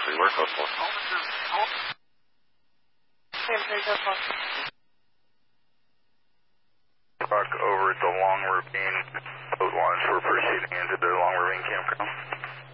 We work code 4. Rock over at the Long Ravine boat launch. We're proceeding into the Long Ravine campground.